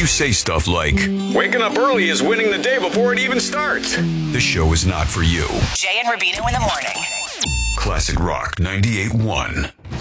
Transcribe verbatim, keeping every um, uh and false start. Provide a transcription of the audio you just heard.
you say stuff like, waking up early is winning the day before it even starts, the show is not for you. Jay and Rubino in the morning. Classic Rock ninety-eight point one.